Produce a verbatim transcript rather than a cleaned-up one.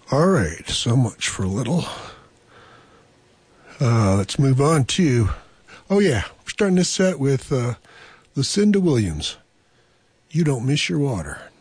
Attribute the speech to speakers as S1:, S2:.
S1: All right, so much for little. Uh, let's move on to, oh yeah, we're starting this set with uh, Lucinda Williams. You Don't Miss Your Water.